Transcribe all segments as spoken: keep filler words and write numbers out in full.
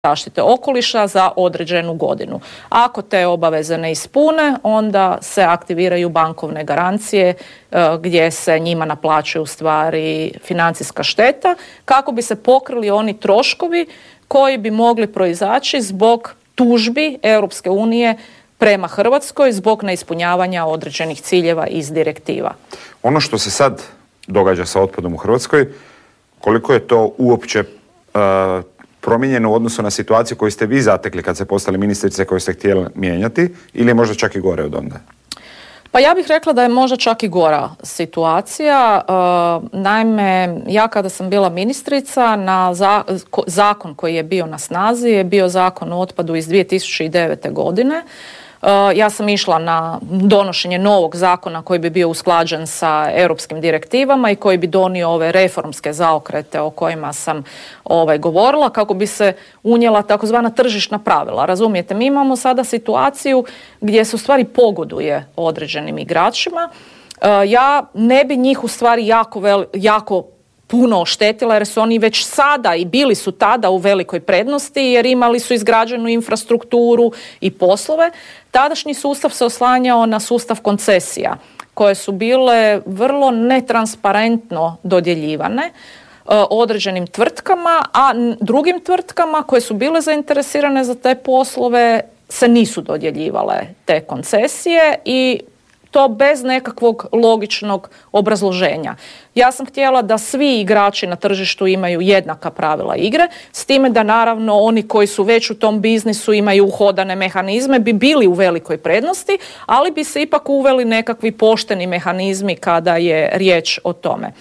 zaštite okoliša za određenu godinu. Ako te obaveze ne ispune, onda se aktiviraju bankovne garancije gdje se njima naplaćuje u stvari financijska šteta kako bi se pokrili oni troškovi koji bi mogli proizaći zbog tužbi Europske unije prema Hrvatskoj zbog neispunjavanja određenih ciljeva iz direktiva. Ono što se sad događa sa otpadom u Hrvatskoj, koliko je to uopće uh, promijenjeno u odnosu na situaciju koju ste vi zatekli kad ste postali ministrice koju ste htjeli mijenjati ili je možda čak i gore od onda? Pa ja bih rekla da je možda čak i gora situacija. Uh, naime, ja kada sam bila ministrica, na za, ko, zakon koji je bio na snazi je bio zakon o otpadu iz dvije tisuće devete. godine. Uh, ja sam išla na donošenje novog zakona koji bi bio usklađen sa europskim direktivama i koji bi donio ove reformske zaokrete o kojima sam ovaj, govorila kako bi se unijela takozvana tržišna pravila. Razumijete, mi imamo sada situaciju gdje se u stvari pogoduje određenim igračima. Uh, ja ne bi njih u stvari jako, vel, jako puno oštetila jer su oni već sada i bili su tada u velikoj prednosti jer imali su izgrađenu infrastrukturu i poslove. Tadašnji sustav se oslanjao na sustav koncesija koje su bile vrlo netransparentno dodjeljivane e, određenim tvrtkama, a drugim tvrtkama koje su bile zainteresirane za te poslove se nisu dodjeljivale te koncesije i to bez nekakvog logičnog obrazloženja. Ja sam htjela da svi igrači na tržištu imaju jednaka pravila igre, s time da naravno oni koji su već u tom biznisu imaju uhodane mehanizme bi bili u velikoj prednosti, ali bi se ipak uveli nekakvi pošteni mehanizmi kada je riječ o tome.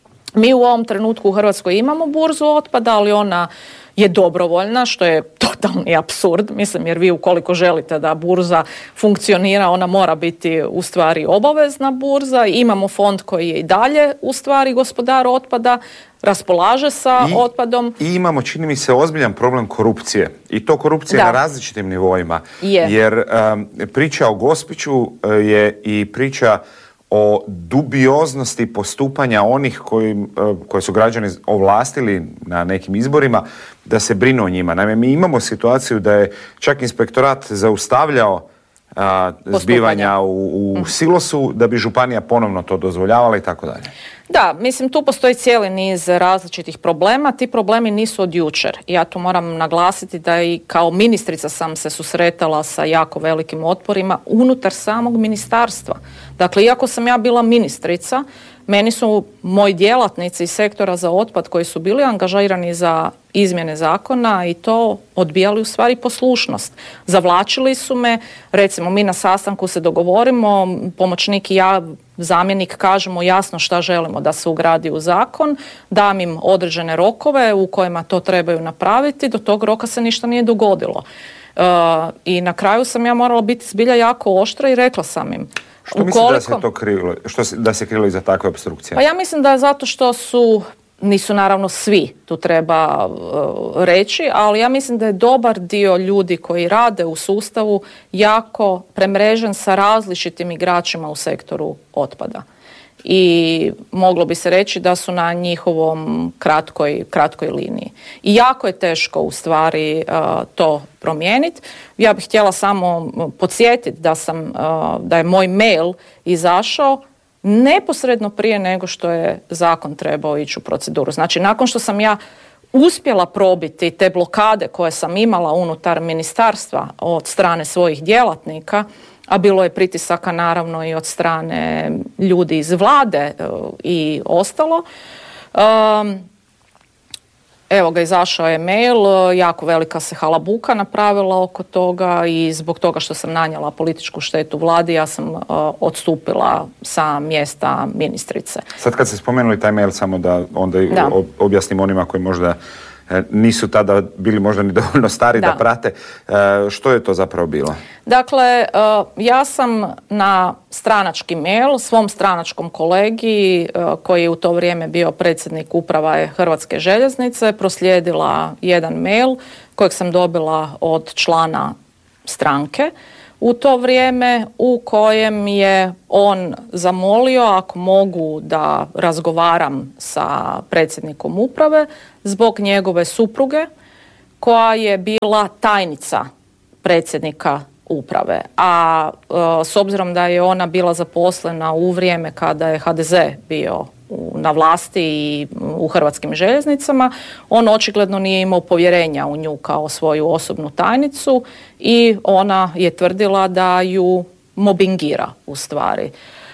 Mi u ovom trenutku u Hrvatskoj imamo burzu otpada, ali ona je dobrovoljna, što je totalni apsurd, mislim, jer vi ukoliko želite da burza funkcionira, ona mora biti u stvari obavezna burza. Imamo fond koji je i dalje u stvari gospodar otpada, raspolaže sa I, otpadom. I imamo, čini mi se, ozbiljan problem korupcije. I to korupcije da. na različitim nivoima. Je. Jer um, priča o Gospiću uh, je i priča o dubioznosti postupanja onih koji, koji su građani ovlastili na nekim izborima da se brinu o njima. Naime, mi imamo situaciju da je čak inspektorat zaustavljao a, zbivanja u, u silosu da bi županija ponovno to dozvoljavala i tako dalje. Da, mislim tu postoji cijeli niz različitih problema. Ti problemi nisu od jučer. Ja tu moram naglasiti da i kao ministrica sam se susretala sa jako velikim otporima unutar samog ministarstva. Dakle, iako sam ja bila ministrica, meni su moji djelatnici iz sektora za otpad koji su bili angažirani za izmjene zakona i to odbijali u stvari poslušnost. Zavlačili su me, recimo mi na sastanku se dogovorimo, pomoćnik i ja, zamjenik, kažemo jasno šta želimo da se ugradi u zakon, dam im određene rokove u kojima to trebaju napraviti, do tog roka se ništa nije dogodilo. Uh, I na kraju sam ja morala biti zbilja jako oštra i rekla sam im. Što mislite da se to krilo, što se, da se krilo iza takve opstrukcije? Pa ja mislim da je zato što su, nisu naravno svi, tu treba uh, reći, ali ja mislim da je dobar dio ljudi koji rade u sustavu jako premrežen sa različitim igračima u sektoru otpada. I moglo bi se reći da su na njihovom kratkoj, kratkoj liniji. I jako je teško u stvari uh, to promijeniti. Ja bih htjela samo podsjetiti da sam, uh, da je moj mail izašao neposredno prije nego što je zakon trebao ići u proceduru. Znači, nakon što sam ja uspjela probiti te blokade koje sam imala unutar ministarstva od strane svojih djelatnika, a bilo je pritisaka naravno i od strane ljudi iz vlade i ostalo. Um, evo ga, izašao je mail, jako velika se halabuka napravila oko toga i zbog toga što sam nanijela političku štetu vladi, ja sam uh, odstupila sa mjesta ministrice. Sad kad ste spomenuli taj mail, samo da onda da. objasnim onima koji možda nisu tada bili možda ni dovoljno stari da, da prate. Što je to zapravo bilo? Dakle, ja sam na stranački mail svom stranačkom kolegi koji je u to vrijeme bio predsjednik uprave Hrvatske željeznice proslijedila jedan mail kojeg sam dobila od člana stranke u to vrijeme, u kojem je on zamolio ako mogu da razgovaram sa predsjednikom uprave zbog njegove supruge koja je bila tajnica predsjednika uprave, a e, s obzirom da je ona bila zaposlena u vrijeme kada je ha de ze bio u, na vlasti i u Hrvatskim željeznicama, on očigledno nije imao povjerenja u nju kao svoju osobnu tajnicu i ona je tvrdila da ju mobingira u stvari.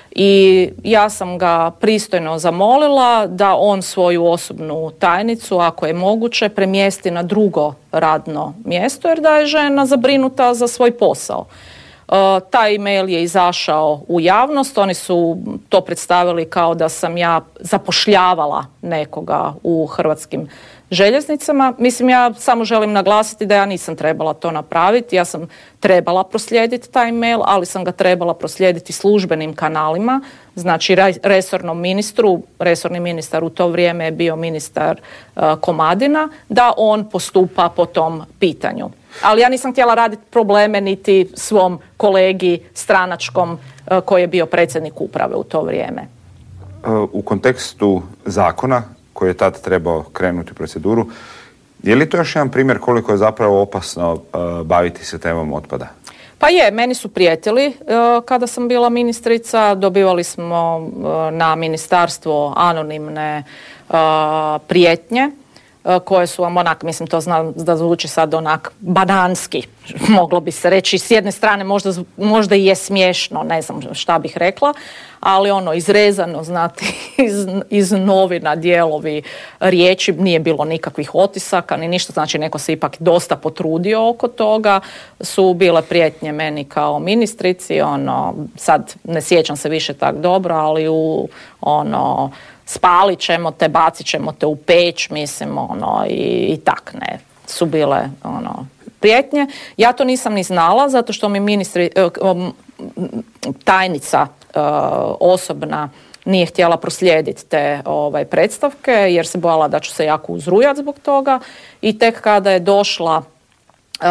I ja sam ga pristojno zamolila da on svoju osobnu tajnicu, ako je moguće, premjesti na drugo radno mjesto, jer da je žena zabrinuta za svoj posao. E, taj e-mail je izašao u javnost, oni su to predstavili kao da sam ja zapošljavala nekoga u Hrvatskim željeznicama. Mislim, ja samo želim naglasiti da ja nisam trebala to napraviti, ja sam trebala proslijediti taj mail, ali sam ga trebala proslijediti službenim kanalima, znači resornom ministru, resorni ministar u to vrijeme je bio ministar uh, Komadina, da on postupa po tom pitanju. Ali ja nisam htjela raditi probleme niti svom kolegi stranačkom uh, koji je bio predsjednik uprave u to vrijeme. U kontekstu zakona koji je tad trebao krenuti u proceduru, je li to još jedan primjer koliko je zapravo opasno uh, baviti se temom otpada? Pa je, meni su prijetili uh, kada sam bila ministrica, dobivali smo uh, na ministarstvo anonimne uh, prijetnje uh, koje su vam onak, mislim to znam da zvuči sad onak bananski, moglo bi se reći, s jedne strane možda, možda i je smiješno, ne znam šta bih rekla, ali ono izrezano, znate, iz, iz novina dijelovi riječi, nije bilo nikakvih otisaka ni ništa, znači neko se ipak dosta potrudio oko toga, su bile prijetnje meni kao ministrici, ono, sad ne sjećam se više tak dobro, ali u ono, spalit ćemo te, bacit ćemo te u peć, mislim, ono, i, i tak, ne, su bile, ono, prijetnje. Ja to nisam ni znala, zato što mi ministri, tajnica osobna nije htjela proslijediti te ovaj, predstavke jer se bojala da ću se jako uzrujati zbog toga i tek kada je došla uh,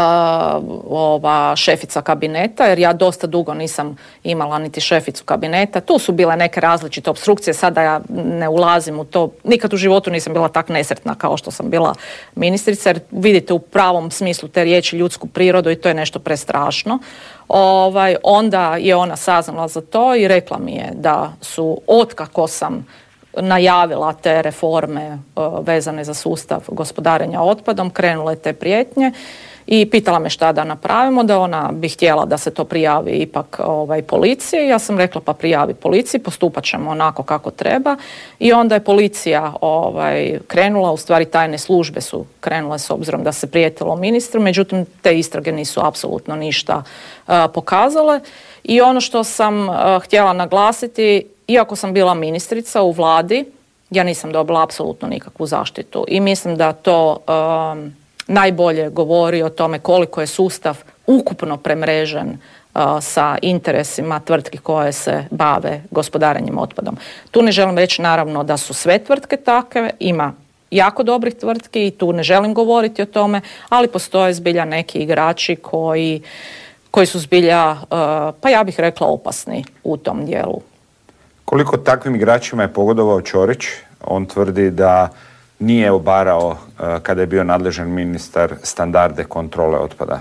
ova šefica kabineta, jer ja dosta dugo nisam imala niti šeficu kabineta, tu su bile neke različite opstrukcije, sada ja ne ulazim u to, nikad u životu nisam bila tak nesretna kao što sam bila ministrica, jer vidite u pravom smislu te riječi ljudsku prirodu i to je nešto prestrašno. Ovaj, onda je ona saznala za to i rekla mi je da su otkako sam najavila te reforme uh, vezane za sustav gospodarenja otpadom, krenule te prijetnje i pitala me šta da napravimo, da ona bi htjela da se to prijavi ipak ovaj, policiji. Ja sam rekla pa prijavi policiji, postupat ćemo onako kako treba i onda je policija ovaj, krenula, u stvari tajne službe su krenule s obzirom da se prijetilo ministru, međutim te istrage nisu apsolutno ništa uh, pokazale i ono što sam uh, htjela naglasiti, iako sam bila ministrica u vladi, ja nisam dobila apsolutno nikakvu zaštitu i mislim da to um, najbolje govori o tome koliko je sustav ukupno premrežen uh, sa interesima tvrtki koje se bave gospodarenjem otpadom. Tu ne želim reći naravno da su sve tvrtke takve, ima jako dobrih tvrtki i tu ne želim govoriti o tome, ali postoje zbilja neki igrači koji, koji su zbilja, uh, pa ja bih rekla, opasni u tom dijelu. Koliko takvim igračima je pogodovao Ćorić? On tvrdi da nije obarao uh, kada je bio nadležan ministar standarde kontrole otpada.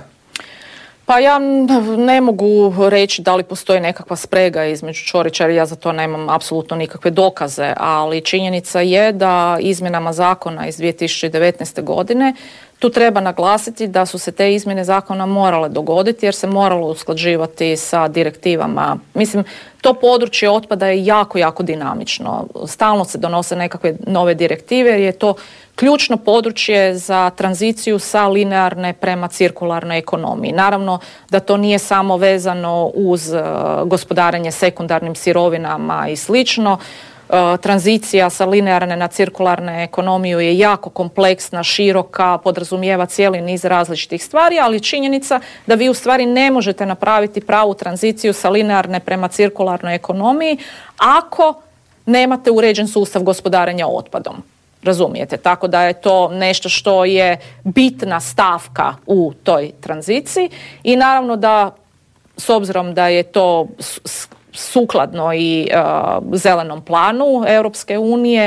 Pa ja ne mogu reći da li postoji nekakva sprega između Ćorića, jer ja za to nemam apsolutno nikakve dokaze, ali činjenica je da izmjenama zakona iz dvije tisuće devetnaeste. godine tu treba naglasiti da su se te izmjene zakona morale dogoditi jer se moralo usklađivati sa direktivama. Mislim, to područje otpada je jako, jako dinamično. Stalno se donose nekakve nove direktive jer je to ključno područje za tranziciju sa linearne prema cirkularnoj ekonomiji. Naravno da to nije samo vezano uz uh, gospodarenje sekundarnim sirovinama i slično. Uh, tranzicija sa linearne na cirkularne ekonomiju je jako kompleksna, široka, podrazumijeva cijeli niz različitih stvari, ali činjenica da vi u stvari ne možete napraviti pravu tranziciju sa linearne prema cirkularnoj ekonomiji ako nemate uređen sustav gospodarenja otpadom. Razumijete? Tako da je to nešto što je bitna stavka u toj tranziciji i naravno da s obzirom da je to sukladno i uh, zelenom planu Europske unije,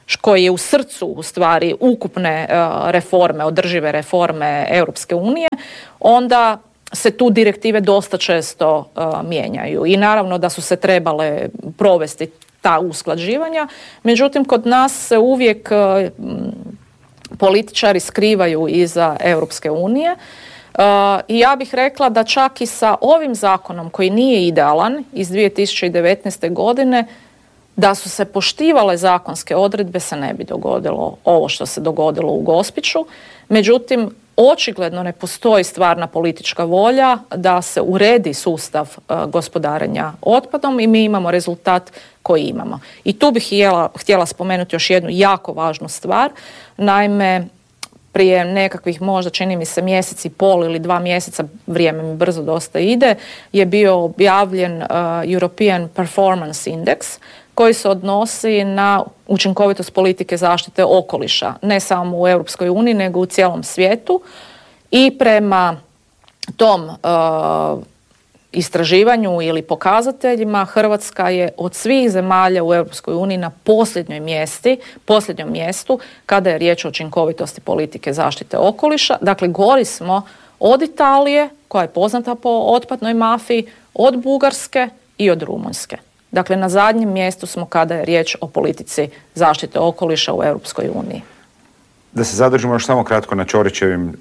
koji je u srcu u stvari ukupne uh, reforme, održive reforme Europske unije, onda se tu direktive dosta često uh, mijenjaju i naravno da su se trebale provesti ta usklađivanja, međutim kod nas se uvijek uh, političari skrivaju iza Europske unije. Uh, I ja bih rekla da čak i sa ovim zakonom koji nije idealan iz dvije tisuće devetnaeste. godine, da su se poštivale zakonske odredbe se ne bi dogodilo ovo što se dogodilo u Gospiću. Međutim, očigledno ne postoji stvarna politička volja da se uredi sustav uh, gospodarenja otpadom i mi imamo rezultat koji imamo. I tu bih htjela, htjela spomenuti još jednu jako važnu stvar. Naime, prije nekakvih možda čini mi se mjesec i pol ili dva mjeseca, vrijeme mi brzo dosta ide, je bio objavljen uh, European Performance Index koji se odnosi na učinkovitost politike zaštite okoliša, ne samo u Europskoj uniji nego u cijelom svijetu i prema tom uh, istraživanju ili pokazateljima Hrvatska je od svih zemalja u Europskoj uniji na posljednjoj mjesti, posljednjom mjestu kada je riječ o učinkovitosti politike zaštite okoliša. Dakle, gori smo od Italije, koja je poznata po otpadnoj mafiji, od Bugarske i od Rumunjske. Dakle, na zadnjem mjestu smo kada je riječ o politici zaštite okoliša u Europskoj uniji. Da se zadržimo još samo kratko na Ćorićevim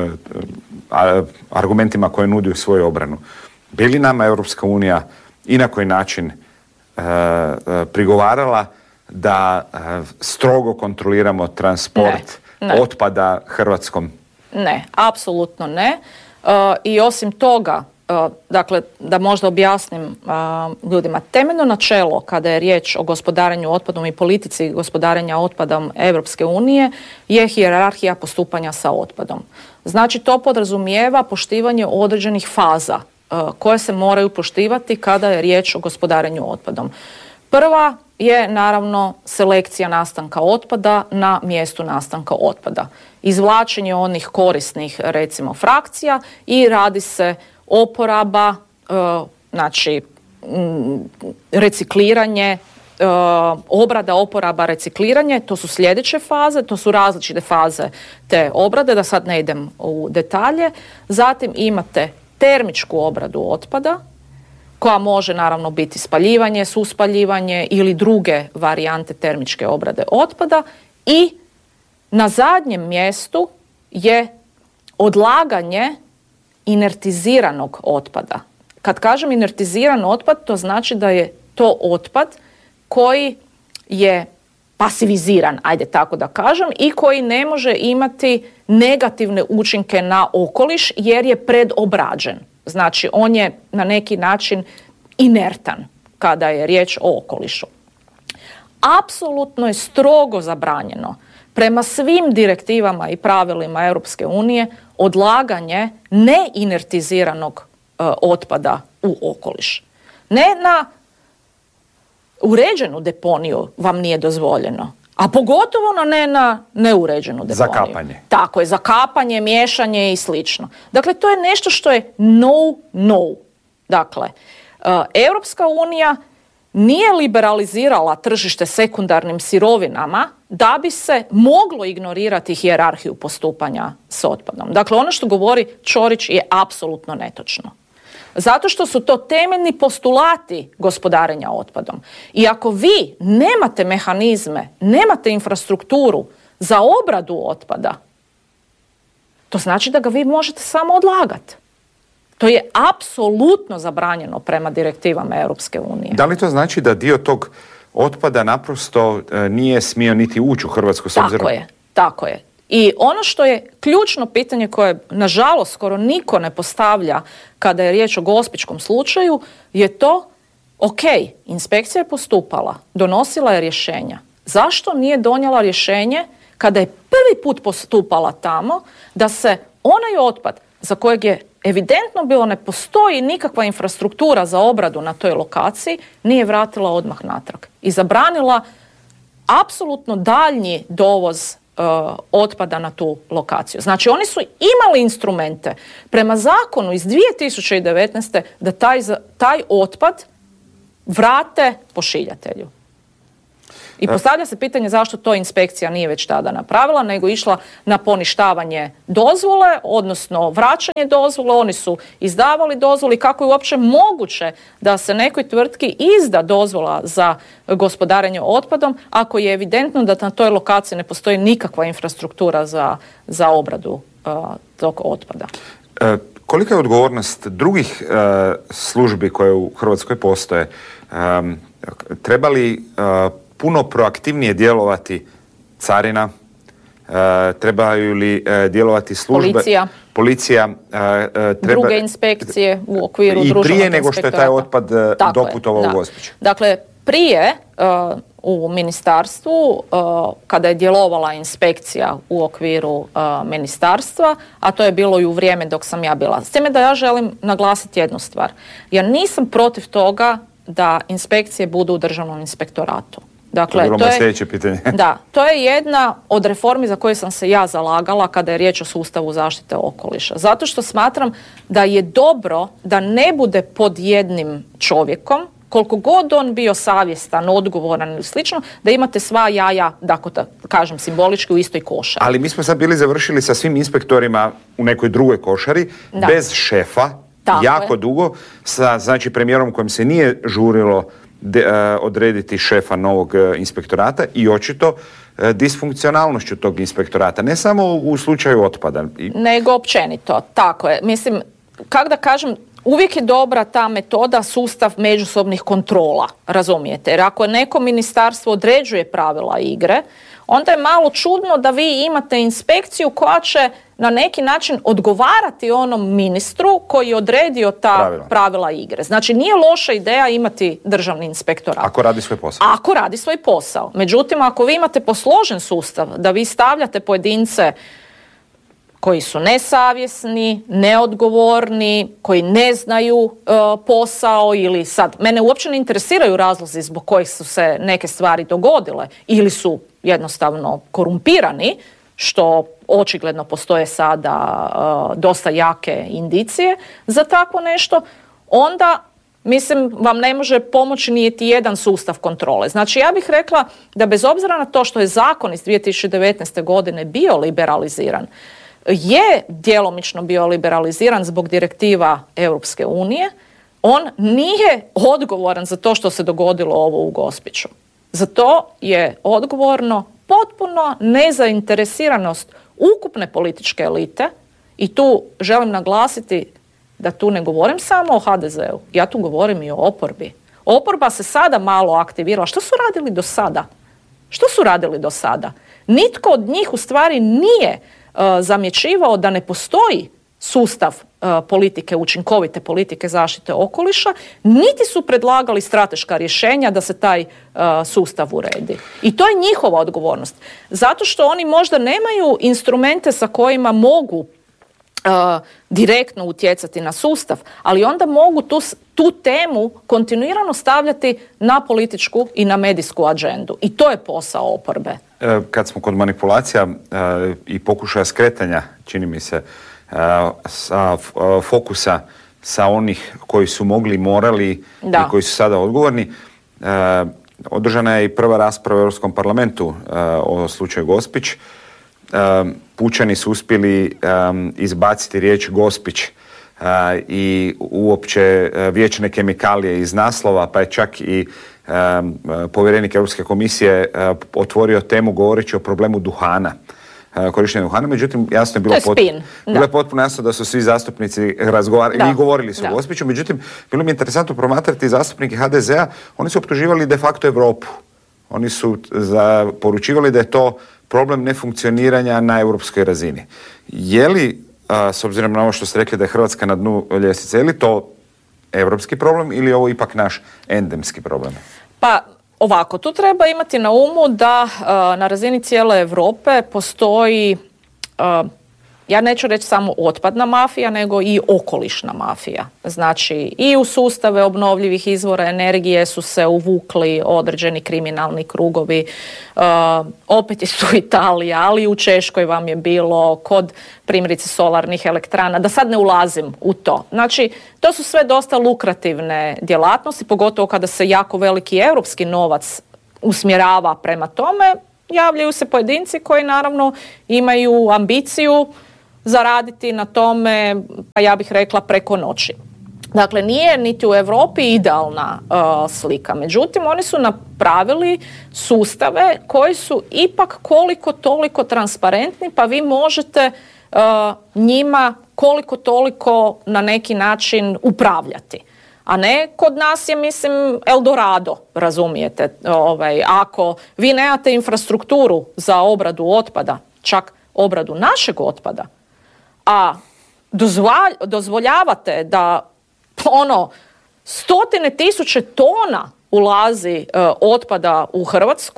uh, argumentima koje nudi u svoju obranu. Bi li nama Europska unija i na koji način uh, uh, prigovarala da uh, strogo kontroliramo transport ne, ne. otpada Hrvatskom? Ne, apsolutno ne. Uh, I osim toga, uh, dakle, da možda objasnim uh, ljudima, temeljno načelo kada je riječ o gospodarenju otpadom i politici gospodarenja otpadom Europske unije je hijerarhija postupanja sa otpadom. Znači, to podrazumijeva poštivanje određenih faza koje se moraju poštivati kada je riječ o gospodarenju otpadom. Prva je naravno selekcija nastanka otpada na mjestu nastanka otpada. Izvlačenje onih korisnih, recimo, frakcija i radi se oporaba, znači recikliranje, obrada, oporaba, recikliranje. To su sljedeće faze, to su različite faze te obrade, da sad ne idem u detalje. Zatim imate termičku obradu otpada, koja može naravno biti spaljivanje, suspaljivanje ili druge varijante termičke obrade otpada i na zadnjem mjestu je odlaganje inertiziranog otpada. Kad kažem inertiziran otpad, to znači da je to otpad koji je pasiviziran, ajde tako da kažem, i koji ne može imati negativne učinke na okoliš jer je predobrađen. Znači, on je na neki način inertan kada je riječ o okolišu. Apsolutno je strogo zabranjeno prema svim direktivama i pravilima Europske unije odlaganje neinertiziranog e, otpada u okoliš. Ne na uređenu deponiju vam nije dozvoljeno, a pogotovo na ne na neuređenu deponiju. Zakapanje. Tako je, zakapanje, miješanje i slično. Dakle, to je nešto što je no, no. Dakle, uh, Europska unija nije liberalizirala tržište sekundarnim sirovinama da bi se moglo ignorirati hijerarhiju postupanja s otpadom. Dakle, ono što govori Ćorić je apsolutno netočno. Zato što su to temeljni postulati gospodarenja otpadom. I ako vi nemate mehanizme, nemate infrastrukturu za obradu otpada, to znači da ga vi možete samo odlagati. To je apsolutno zabranjeno prema direktivama Europske unije. Da li to znači da dio tog otpada naprosto e, nije smio niti ući u Hrvatsku s obzirom? Tako je, tako je. I ono što je ključno pitanje koje, nažalost, skoro niko ne postavlja kada je riječ o gospićkom slučaju, je to, ok, inspekcija je postupala, donosila je rješenja. Zašto nije donijela rješenje kada je prvi put postupala tamo da se onaj otpad za kojeg je evidentno bilo ne postoji nikakva infrastruktura za obradu na toj lokaciji, nije vratila odmah natrag i zabranila apsolutno daljnji dovoz Uh, otpada na tu lokaciju. Znači, oni su imali instrumente prema zakonu iz dvije tisuće devetnaeste. da taj, taj otpad vrate pošiljatelju. I postavlja se pitanje zašto to inspekcija nije već tada napravila, nego išla na poništavanje dozvole, odnosno vraćanje dozvole. Oni su izdavali dozvoli. Kako je uopće moguće da se nekoj tvrtki izda dozvola za gospodarenje otpadom ako je evidentno da na toj lokaciji ne postoji nikakva infrastruktura za, za obradu uh, tog otpada? E, kolika je odgovornost drugih e, službi koje u Hrvatskoj postoje? E, treba li e, puno proaktivnije djelovati carina? E, trebaju li e, djelovati službe? Policija. Policija e, e, treba, druge inspekcije u okviru i društvenog prije nego što je taj otpad doputovao u Gospić. Dakle, prije uh, u ministarstvu, uh, kada je djelovala inspekcija u okviru uh, ministarstva, a to je bilo i u vrijeme dok sam ja bila. S time da ja želim naglasiti jednu stvar. Ja nisam protiv toga da inspekcije budu u državnom inspektoratu. Dakle, to je bilo to moje je, sljedeće pitanje. Da, to je jedna od reformi za koje sam se ja zalagala kada je riječ o sustavu zaštite okoliša. Zato što smatram da je dobro da ne bude pod jednim čovjekom, koliko god on bio savjestan, odgovoran ili slično, da imate sva jaja, dakle, da kažem simbolički, u istoj košari. Ali mi smo sad bili završili sa svim inspektorima u nekoj drugoj košari, da. Bez šefa, tako jako je. Dugo, sa znači premijerom kojem se nije žurilo de, uh, odrediti šefa novog uh, inspektorata i očito uh, disfunkcionalnošću tog inspektorata, ne samo u, u slučaju otpada. I... Nego općenito, tako je. Mislim, kako da kažem, uvijek je dobra ta metoda sustav međusobnih kontrola, razumijete? Jer ako neko ministarstvo određuje pravila igre, onda je malo čudno da vi imate inspekciju koja će na neki način odgovarati onom ministru koji je odredio ta pravila, pravila igre. Znači, nije loša ideja imati državni inspektorat. Ako radi svoj posao. Ako radi svoj posao. Međutim, ako vi imate posložen sustav, da vi stavljate pojedince koji su nesavjesni, neodgovorni, koji ne znaju uh, posao ili sad, mene uopće ne interesiraju razlozi zbog kojih su se neke stvari dogodile ili su jednostavno korumpirani, što očigledno postoje sada uh, dosta jake indicije za takvo nešto, onda mislim vam ne može pomoći niti jedan sustav kontrole. Znači ja bih rekla da bez obzira na to što je zakon iz dvije tisuće devetnaeste. godine bio liberaliziran, je djelomično bio liberaliziran zbog direktiva Europske unije, on nije odgovoran za to što se dogodilo ovo u Gospiću. Za to je odgovorno potpuno nezainteresiranost ukupne političke elite i tu želim naglasiti da tu ne govorim samo o ha de zeu, ja tu govorim i o oporbi. Oporba se sada malo aktivirala. Što su radili do sada? Što su radili do sada? Nitko od njih u stvari nije uh, zamjećivao da ne postoji sustav uh, politike, učinkovite politike zaštite okoliša, niti su predlagali strateška rješenja da se taj uh, sustav uredi. I to je njihova odgovornost. Zato što oni možda nemaju instrumente sa kojima mogu uh, direktno utjecati na sustav, ali onda mogu tu, tu temu kontinuirano stavljati na političku i na medijsku agendu. I to je posao oporbe. Kad smo kod manipulacija i pokušaja skretanja, čini mi se, sa fokusa sa onih koji su mogli, morali da. I koji su sada odgovorni, održana je i prva rasprava u Europskom parlamentu o slučaju Gospić. Pučani su uspjeli izbaciti riječ Gospić i uopće vječne kemikalije iz naslova, pa je čak i Um, povjerenik Europske komisije uh, otvorio temu govoreći o problemu duhana, uh, korištenja duhana, međutim jasno je bilo, pot, bilo je potpuno jasno da su svi zastupnici razgovarali i govorili su o Gospiću, međutim bilo mi je interesantno promatrati zastupnike ha de zea, oni su optuživali de facto Europu. Oni su za, poručivali da je to problem nefunkcioniranja na europskoj razini. Je li, uh, s obzirom na ovo što ste rekli da je Hrvatska na dnu ljestvice, je li to europski problem ili je ovo ipak naš endemski problem? Pa ovako, tu treba imati na umu da uh, na razini cijele Europe postoji, uh, ja neću reći samo otpadna mafija, nego i okolišna mafija. Znači i u sustave obnovljivih izvora energije su se uvukli određeni kriminalni krugovi. Uh, opet je su Italija, ali i u Češkoj vam je bilo kod primjerice solarnih elektrana, da sad ne ulazim u to. Znači, to su sve dosta lukrativne djelatnosti, pogotovo kada se jako veliki europski novac usmjerava prema tome. Javljaju se pojedinci koji naravno imaju ambiciju zaraditi na tome, pa ja bih rekla preko noći. Dakle, nije niti u Europi idealna uh, slika. Međutim, oni su napravili sustave koji su ipak koliko toliko transparentni, pa vi možete uh, njima koliko toliko na neki način upravljati. A ne kod nas je, mislim, Eldorado, razumijete. Ovaj, ako vi nemate infrastrukturu za obradu otpada, čak obradu našeg otpada, a dozvoljavate da ono stotine tisuće tona ulazi uh, otpada u Hrvatsku,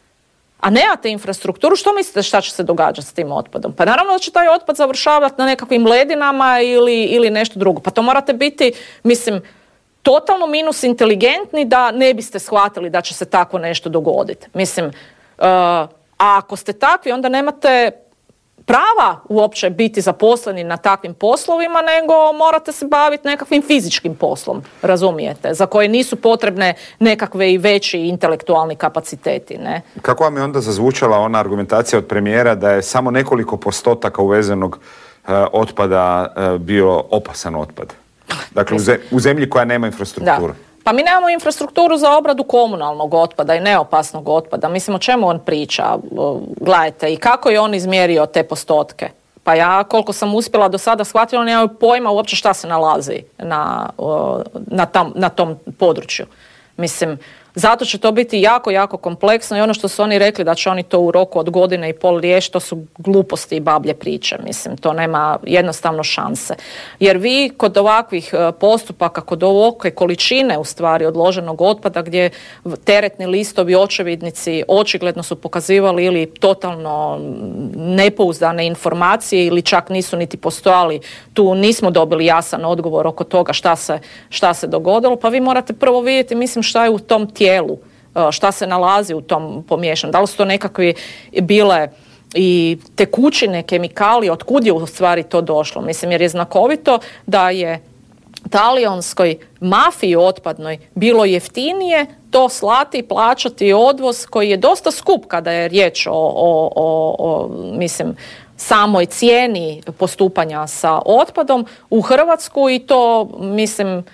a nemate infrastrukturu, što mislite šta će se događati s tim otpadom? Pa naravno da će taj otpad završavati na nekakvim ledinama ili, ili nešto drugo. Pa to morate biti, mislim, totalno minus inteligentni da ne biste shvatili da će se tako nešto dogoditi. Mislim, uh, a ako ste takvi, onda nemate prava uopće biti zaposleni na takvim poslovima, nego morate se baviti nekakvim fizičkim poslom, razumijete, za koje nisu potrebne nekakve i veći intelektualni kapaciteti. Ne? Kako vam je onda zazvučala ona argumentacija od premijera da je samo nekoliko postotaka uvezenog uh, otpada uh, bio opasan otpad? Dakle, u zemlji koja nema infrastrukturu. Da. Pa mi nemamo infrastrukturu za obradu komunalnog otpada i neopasnog otpada. Mislim, o čemu on priča? Gledajte, i kako je on izmjerio te postotke? Pa ja, koliko sam uspjela do sada shvatiti, on nemaju pojma uopće šta se nalazi na, na, tam, na tom području. Mislim, zato će to biti jako, jako kompleksno i ono što su oni rekli da će oni to u roku od godine i pol riješiti, to su gluposti i bablje priče. Mislim, to nema jednostavno šanse. Jer vi kod ovakvih postupaka, kod ovakve količine u stvari odloženog otpada gdje teretni listovi, očevidnici očigledno su pokazivali ili totalno nepouzdane informacije ili čak nisu niti postojali, tu nismo dobili jasan odgovor oko toga šta se, šta se dogodilo, pa vi morate prvo vidjeti, mislim, šta je u tom tijelu, šta se nalazi u tom pomiješanju. Da li su to nekakve bile i tekućine, kemikalije, otkud je u stvari to došlo? Mislim, jer je znakovito da je talijanskoj mafiji otpadnoj bilo jeftinije to slati i plaćati odvoz koji je dosta skup kada je riječ o, o, o, o mislim, samoj cijeni postupanja sa otpadom u Hrvatsku i to, mislim,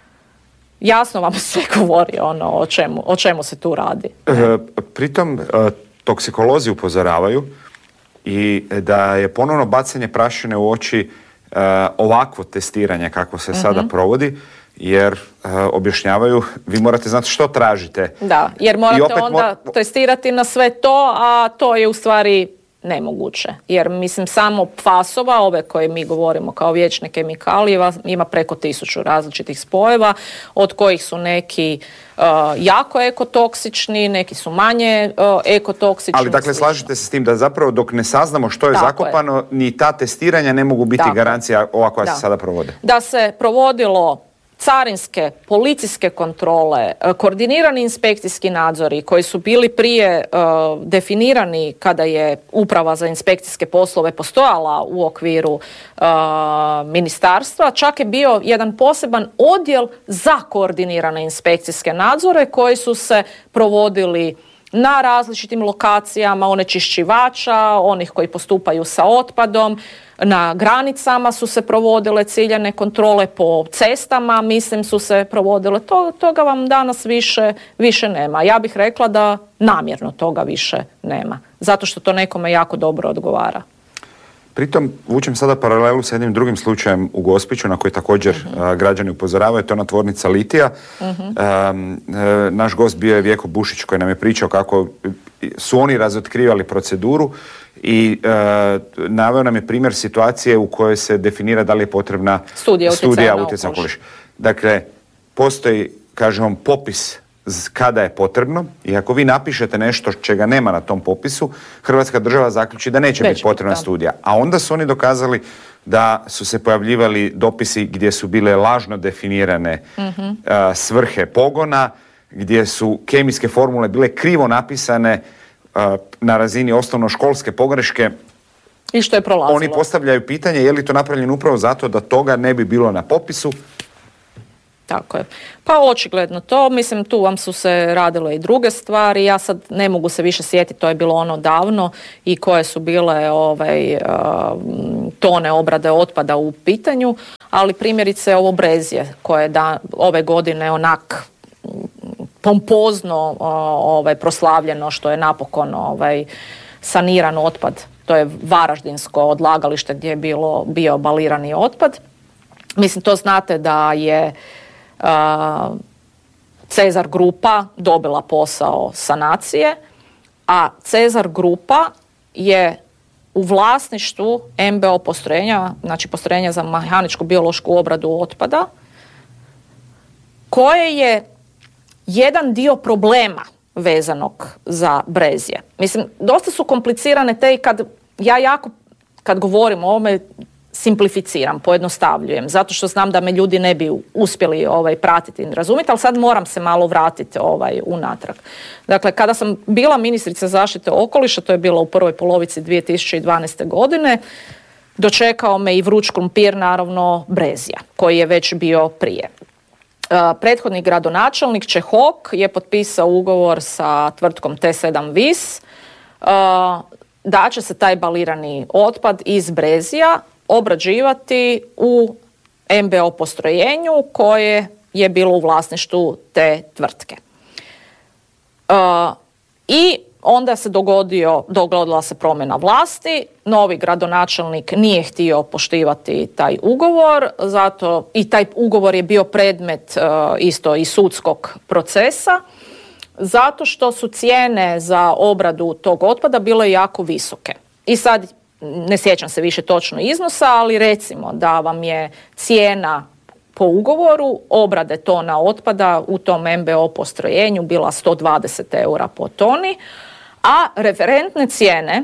jasno vam sve govori ono o čemu, o čemu se tu radi. E, pritom, e, toksikolozi upozoravaju i da je ponovno bacanje prašine u oči e, ovakvo testiranje kako se mm-hmm. sada provodi, jer e, objašnjavaju, vi morate znati što tražite. Da, jer morate onda mor- testirati na sve to, a to je u stvari nemoguće. Jer, mislim, samo fasova, ove koje mi govorimo kao vječne kemikalije, ima preko tisuću različitih spojeva, od kojih su neki uh, jako ekotoksični, neki su manje uh, ekotoksični. Ali, dakle, slažete se s tim da zapravo dok ne saznamo što je Tako zakopano, je. ni ta testiranja ne mogu biti Tako. garancija ova koja da. se sada provode. Da se provodilo carinske, policijske kontrole, koordinirani inspekcijski nadzori koji su bili prije uh, definirani kada je Uprava za inspekcijske poslove postojala u okviru uh, ministarstva, čak je bio jedan poseban odjel za koordinirane inspekcijske nadzore koji su se provodili na različitim lokacijama onečišćivača, onih koji postupaju sa otpadom. Na granicama su se provodile ciljane kontrole, po cestama, mislim, su se provodile. To, toga vam danas više, više nema. Ja bih rekla da namjerno toga više nema. Zato što to nekome jako dobro odgovara. Pritom vučem sada paralelu s jednim drugim slučajem u Gospiću na koji također uh-huh. a, građani upozoravaju, to je ona tvornica litija. Uh-huh. A, a, naš gost bio je Vjeko Bušić koji nam je pričao kako su oni razotkrivali proceduru i a, naveo nam je primjer situacije u kojoj se definira da li je potrebna studija utjecaja na okoliš. Dakle, postoji, kažemo, popis kada je potrebno i ako vi napišete nešto čega nema na tom popisu, Hrvatska država zaključi da neće Već, biti potrebna da. studija. A onda su oni dokazali da su se pojavljivali dopisi gdje su bile lažno definirane mm-hmm. uh, svrhe pogona, gdje su kemijske formule bile krivo napisane uh, na razini osnovnoškolske pogreške. I što je prolazilo? Oni postavljaju pitanje je li to napravljeno upravo zato da toga ne bi bilo na popisu. Tako je. Pa očigledno to, mislim tu vam su se radile i druge stvari, ja sad ne mogu se više sjetiti, to je bilo ono davno i koje su bile ovaj, tone obrade otpada u pitanju, ali primjerice ovo Brezje koje je da, ove godine onak pompozno ovaj, proslavljeno što je napokon ovaj, saniran otpad, to je varaždinsko odlagalište gdje je bilo, bio balirani otpad. Mislim to znate da je Uh, Cezar Grupa dobila posao sanacije, a Cezar Grupa je u vlasništvu M B O postrojenja, znači postrojenja za mehaničku biološku obradu otpada, koje je jedan dio problema vezanog za Brezje. Mislim, dosta su komplicirane te i kad ja jako, kad govorim o ovome, simplificiram, pojednostavljujem, zato što znam da me ljudi ne bi uspjeli ovaj, pratiti i razumjeti, ali sad moram se malo vratiti ovaj, unatrag. Dakle, kada sam bila ministrica zaštite okoliša, to je bilo u prvoj polovici dvije tisuće dvanaeste. godine, dočekao me i vruć krumpir, naravno, Brezja, koji je već bio prije. Uh, prethodni gradonačelnik Čehok je potpisao ugovor sa tvrtkom T sedam Vis uh, da će se taj balirani otpad iz Brezja obrađivati u M B O postrojenju koje je bilo u vlasništvu te tvrtke. Uh, I onda se dogodio, dogodila se promjena vlasti, novi gradonačelnik nije htio poštivati taj ugovor, zato i taj ugovor je bio predmet uh, isto i sudskog procesa, zato što su cijene za obradu tog otpada bile jako visoke. I sad ne sjećam se više točno iznosa, ali recimo da vam je cijena po ugovoru obrade tona otpada u tom M B O postrojenju bila sto dvadeset eura po toni, a referentne cijene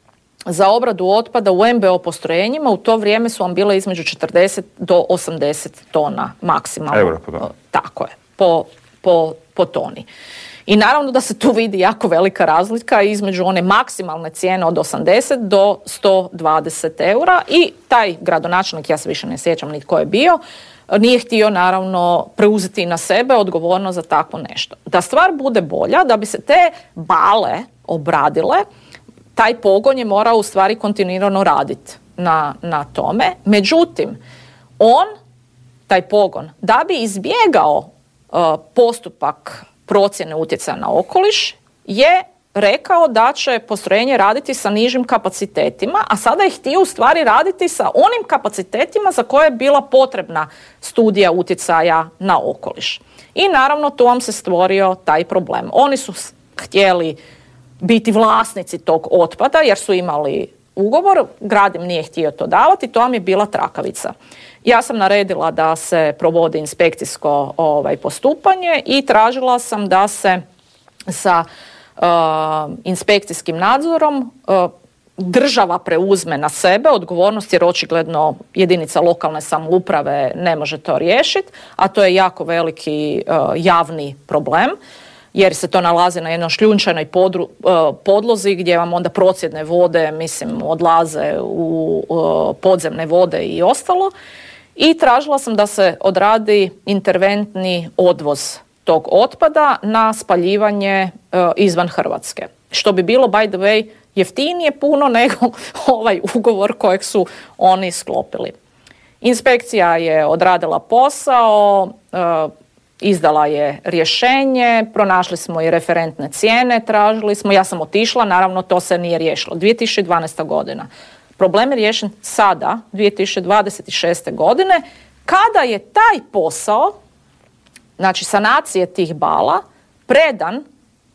za obradu otpada u M B O postrojenjima u to vrijeme su vam bile između četrdeset do osamdeset tona maksimalno. Euro po toni. Tako je, po, po, po toni. I naravno da se tu vidi jako velika razlika između one maksimalne cijene od osamdeset do sto dvadeset eura i taj gradonačelnik, ja se više ne sjećam ni tko je bio, nije htio naravno preuzeti na sebe odgovornost za takvo nešto. Da stvar bude bolja, da bi se te bale obradile, taj pogon je morao u stvari kontinuirano raditi na, na tome. Međutim, on, taj pogon, da bi izbjegao uh, postupak procjene utjecaja na okoliš, je rekao da će postrojenje raditi sa nižim kapacitetima, a sada je htio u stvari raditi sa onim kapacitetima za koje je bila potrebna studija utjecaja na okoliš. I naravno tu vam se stvorio taj problem. Oni su htjeli biti vlasnici tog otpada jer su imali ugovor, grad im nije htio to davati, to vam je bila trakavica. Ja sam naredila da se provodi inspekcijsko ovaj, postupanje i tražila sam da se sa uh, inspekcijskim nadzorom uh, država preuzme na sebe odgovornost, jer očigledno jedinica lokalne samouprave ne može to riješiti, a to je jako veliki uh, javni problem, jer se to nalazi na jednoj šljunčanoj podru, uh, podlozi gdje vam onda procjedne vode, mislim, odlaze u uh, podzemne vode i ostalo. I tražila sam da se odradi interventni odvoz tog otpada na spaljivanje uh, izvan Hrvatske. Što bi bilo, by the way, jeftinije puno nego ovaj ugovor kojeg su oni sklopili. Inspekcija je odradila posao, uh, izdala je rješenje, pronašli smo i referentne cijene, tražili smo, ja sam otišla, naravno to se nije riješilo. dvije tisuće dvanaesta. godina. Problem je riješen sada, dvije tisuće dvadeset šeste. godine, kada je taj posao, znači sanacije tih bala, predan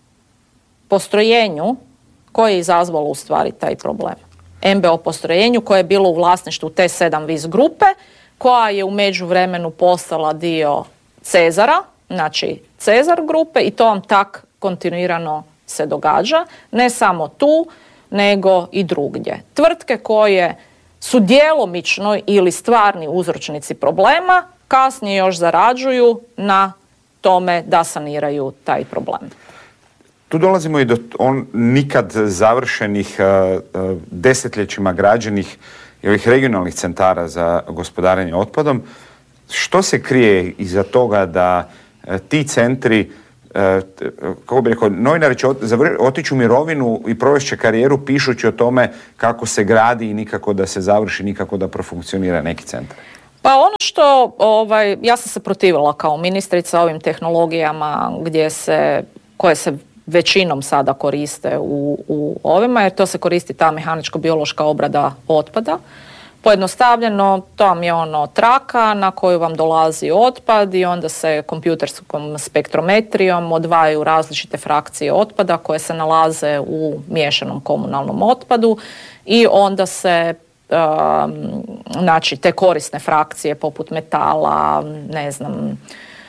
postrojenju koje je izazvalo u stvari taj problem. M B O postrojenju koje je bilo u vlasništvu T sedam Vis grupe, koja je u međuvremenu postala dio Cezara, znači Cezar grupe, i to vam tak kontinuirano se događa, ne samo tu, nego i drugdje. Tvrtke koje su djelomično ili stvarni uzročnici problema, kasnije još zarađuju na tome da saniraju taj problem. Tu dolazimo i do on, nikad završenih uh, uh, desetljećima građenih i ovih regionalnih centara za gospodarenje otpadom. što se krije iza toga da e, ti centri, e, kako bi rekao, novinari će otići u mirovinu i provešće karijeru pišući o tome kako se gradi i nikako da se završi, nikako da profunkcionira neki centar? Pa ono što, ovaj, ja sam se protivila kao ministrica ovim tehnologijama gdje se, koje se većinom sada koriste u, u ovima, jer to se koristi ta mehaničko-biološka obrada otpada. Pojednostavljeno, to vam je ono traka na koju vam dolazi otpad i onda se kompjuterskom spektrometrijom odvajaju različite frakcije otpada koje se nalaze u miješanom komunalnom otpadu i onda se um, znači te korisne frakcije poput metala, ne znam,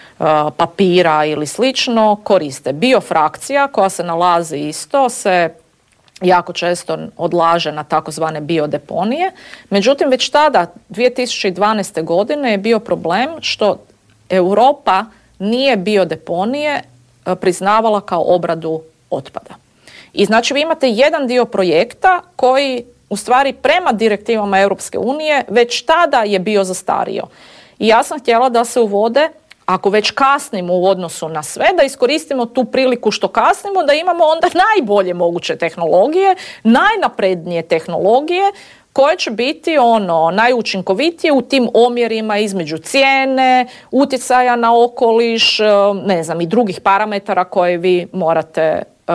papira ili slično koriste. Biofrakcija koja se nalazi isto se jako često odlaže na takozvane biodeponije. Međutim, već tada, dvije tisuće dvanaeste. godine je bio problem što Europa nije biodeponije priznavala kao obradu otpada. I znači vi imate jedan dio projekta koji u stvari prema direktivama Europske unije već tada je bio zastario. I ja sam htjela da se uvode, ako već kasnimo u odnosu na sve, da iskoristimo tu priliku što kasnimo, da imamo onda najbolje moguće tehnologije, najnaprednije tehnologije koje će biti ono najučinkovitije u tim omjerima između cijene, utjecaja na okoliš, ne znam, i drugih parametara koje vi morate uh,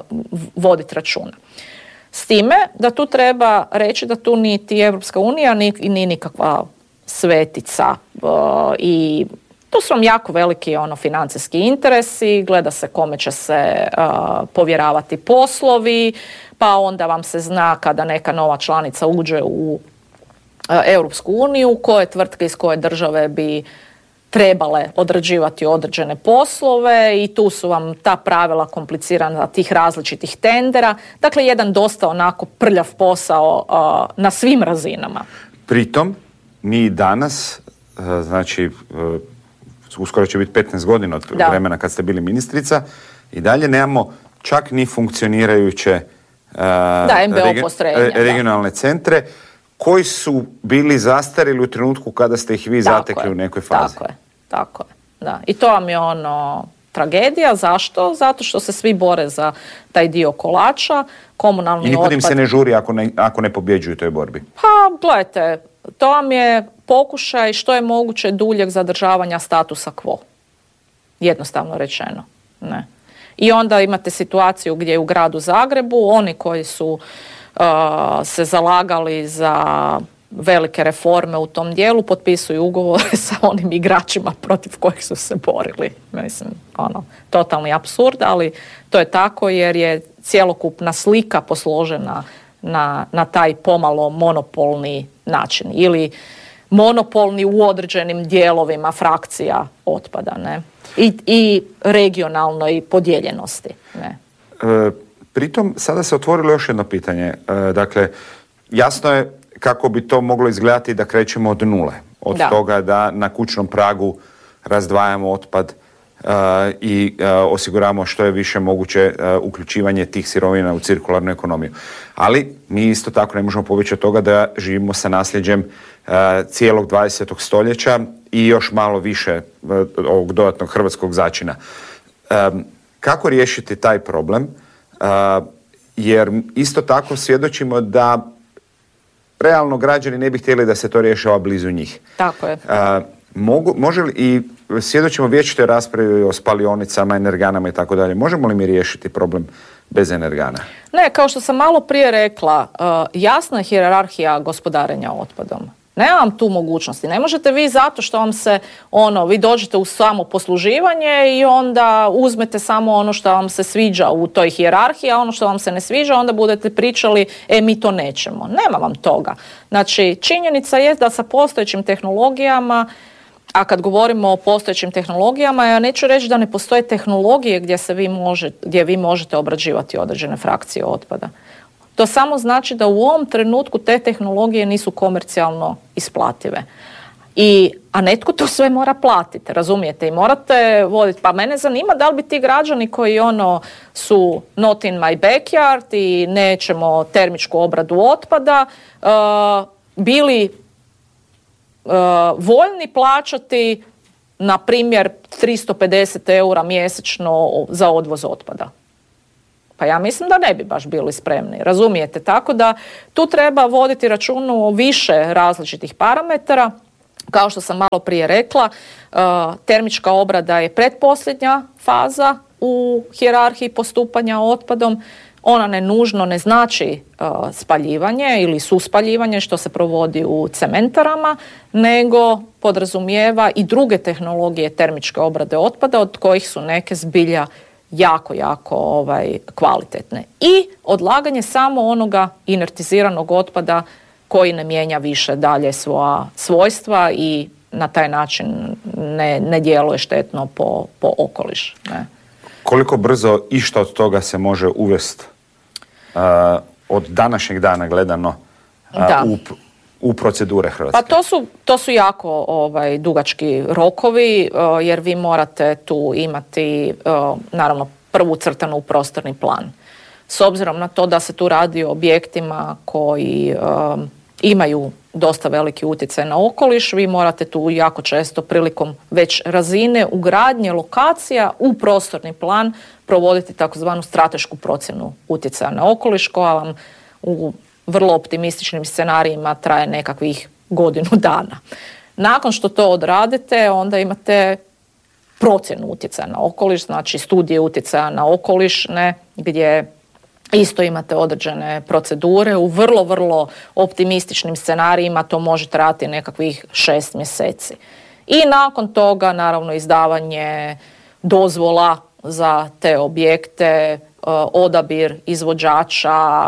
voditi računa. S time da tu treba reći da tu niti Europska unija ni, ni nikakva svetica uh, i tu su vam jako veliki ono, financijski interesi, gleda se kome će se uh, povjeravati poslovi, pa onda vam se zna kada neka nova članica uđe u uh, Europsku uniju, koje tvrtke iz koje države bi trebale odrađivati određene poslove i tu su vam ta pravila komplicirana tih različitih tendera. Dakle, jedan dosta onako prljav posao uh, na svim razinama. Pritom, mi danas, uh, znači, uh, uskoro će biti petnaest godina od da. vremena kad ste bili ministrica i dalje nemamo čak ni funkcionirajuće uh, da, em be o regi- regionalne da. centre koji su bili zastarili u trenutku kada ste ih vi tako zatekli je. u nekoj fazi. Tako je, tako je. Da. I to vam je ono tragedija. Zašto? Zato što se svi bore za taj dio kolača, komunalni otpad. I nikud im se ne žuri ako ne, ako ne pobjeđuju u toj borbi. Pa, gledajte, to vam je pokušaj što je moguće duljeg zadržavanja statusa quo. Jednostavno rečeno. Ne. I onda imate situaciju gdje u gradu Zagrebu oni koji su uh, se zalagali za velike reforme u tom dijelu potpisuju ugovore sa onim igračima protiv kojih su se borili. Mislim, ono, totalni apsurd, ali to je tako jer je cjelokupna slika posložena na, na taj pomalo monopolni način ili monopolni u određenim dijelovima frakcija otpada, ne? I, i regionalnoj podijeljenosti. Ne? E, pritom, sada se otvorilo još jedno pitanje. E, dakle, jasno je kako bi to moglo izgledati da krećemo od nule. Od da. toga da na kućnom pragu razdvajamo otpad uh, i uh, osiguramo što je više moguće uh, uključivanje tih sirovina u cirkularnu ekonomiju. Ali mi isto tako ne možemo pobjeći od toga da živimo sa nasljeđem uh, cijelog dvadesetog stoljeća i još malo više uh, ovog dodatnog hrvatskog začina. Um, kako riješiti taj problem? Uh, jer isto tako svjedočimo da realno građani ne bi htjeli da se to rješava blizu njih. Tako je. Uh, mogu, može li, i svjedočimo vječitoj raspravi o spalionicama, energanama i tako dalje. Možemo li mi riješiti problem bez energana? Ne, kao što sam malo prije rekla, uh, jasna je hijerarhija gospodarenja otpadom. Nema vam tu mogućnosti. Ne možete vi zato što vam se, ono, vi dođete u samo posluživanje i onda uzmete samo ono što vam se sviđa u toj hijerarhiji, a ono što vam se ne sviđa, onda budete pričali, e, mi to nećemo. Nema vam toga. Znači, činjenica je da sa postojećim tehnologijama, a kad govorimo o postojećim tehnologijama, ja neću reći da ne postoje tehnologije gdje se vi može, gdje vi možete obrađivati određene frakcije otpada. To samo znači da u ovom trenutku te tehnologije nisu komercijalno isplative. I, a netko to sve mora platiti, razumijete? I morate voditi. Pa mene zanima da li bi ti građani koji ono su not in my backyard i nećemo termičku obradu otpada uh, bili uh, voljni plaćati na primjer tristo pedeset eura mjesečno za odvoz otpada? Pa ja mislim da ne bi baš bili spremni, razumijete? Tako da tu treba voditi računa o više različitih parametara. Kao što sam malo prije rekla, termička obrada je pretposljednja faza u hijerarhiji postupanja otpadom. Ona ne nužno ne znači spaljivanje ili suspaljivanje što se provodi u cementarama, nego podrazumijeva i druge tehnologije termičke obrade otpada, od kojih su neke zbilja jako, jako ovaj, kvalitetne. I odlaganje samo onoga inertiziranog otpada koji ne mijenja više dalje svoja svojstva i na taj način ne, ne djeluje štetno po, po okoliš. Ne. Koliko brzo išta od toga se može uvesti uh, od današnjeg dana gledano uh, u, u procedure Hrvatske? Pa to su, to su jako ovaj, dugački rokovi, uh, jer vi morate tu imati uh, naravno prvu crtanu u prostorni plan. S obzirom na to da se tu radi o objektima koji uh, imaju dosta veliki utjecaj na okoliš, vi morate tu jako često prilikom već razine ugradnje lokacija u prostorni plan provoditi takozvanu stratešku procjenu utjecaja na okoliš, koja vam u vrlo optimističnim scenarijima traje nekakvih godinu dana. Nakon što to odradite, onda imate procjenu utjecaja na okoliš, znači studije utjecaja na okoliš, ne, gdje isto imate određene procedure. U vrlo, vrlo optimističnim scenarijima to može trajati nekakvih šest mjeseci. I nakon toga, naravno, izdavanje dozvola za te objekte, odabir izvođača,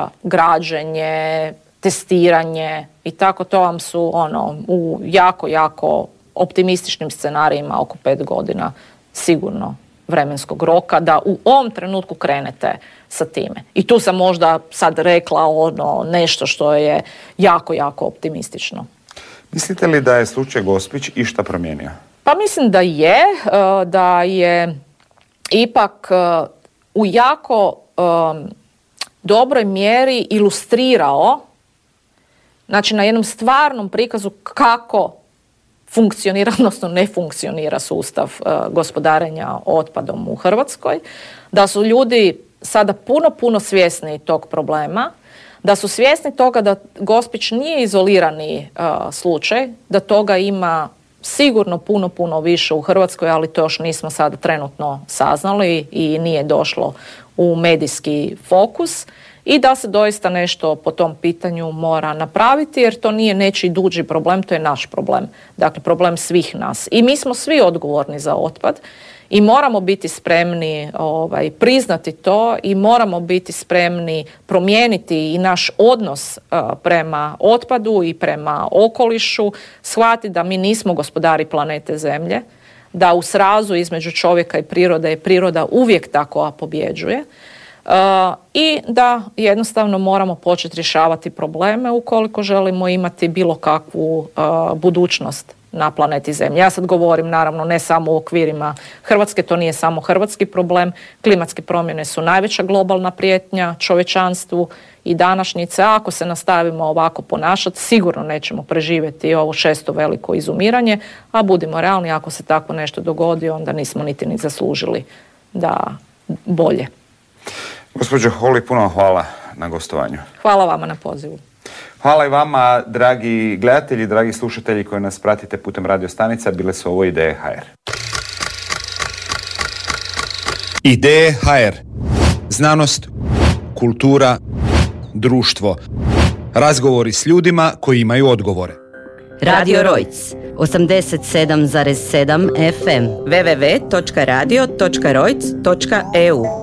građenje, testiranje i tako to vam su ono, u jako, jako optimističnim scenarijima oko pet godina sigurno vremenskog roka da u ovom trenutku krenete sa time. I tu sam možda sad rekla ono nešto što je jako, jako optimistično. Mislite li da je slučaj Gospić išta promijenio? Pa mislim da je, da je ipak u jako dobroj mjeri ilustrirao, znači na jednom stvarnom prikazu kako funkcionira, odnosno ne funkcionira sustav uh, gospodarenja otpadom u Hrvatskoj, da su ljudi sada puno, puno svjesni tog problema, da su svjesni toga da Gospić nije izolirani uh, slučaj, da toga ima sigurno puno, puno više u Hrvatskoj, ali to još nismo sada trenutno saznali i nije došlo u medijski fokus. I da se doista nešto po tom pitanju mora napraviti, jer to nije nečiji duži problem, to je naš problem. Dakle, problem svih nas. I mi smo svi odgovorni za otpad i moramo biti spremni ovaj, priznati to i moramo biti spremni promijeniti i naš odnos uh, prema otpadu i prema okolišu, shvatiti da mi nismo gospodari planete Zemlje, da u srazu između čovjeka i prirode je priroda uvijek ta koja pobjeđuje. Uh, i da jednostavno moramo početi rješavati probleme ukoliko želimo imati bilo kakvu uh, budućnost na planeti Zemlji. Ja sad govorim naravno ne samo u okvirima Hrvatske, to nije samo hrvatski problem. Klimatske promjene su najveća globalna prijetnja čovječanstvu i današnjice. Ako se nastavimo ovako ponašati, sigurno nećemo preživjeti ovo šesto veliko izumiranje, a budimo realni, ako se tako nešto dogodi, onda nismo niti ni zaslužili da bolje. Gospođo Holy, puno hvala na gostovanju. Hvala vama na pozivu. Hvala i vama, dragi gledatelji, dragi slušatelji koji nas pratite putem radio stanica. Bile su ovo Ideje ha er. Ideje ha er. Znanost, kultura, društvo. Razgovori s ljudima koji imaju odgovore. Radio Rojc, osamdeset sedam zarez sedam ef em, w w w točka radio točka rojc točka e u.